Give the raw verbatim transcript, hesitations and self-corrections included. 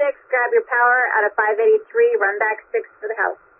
six, grab your power out of five eighty-three, run back six for the house.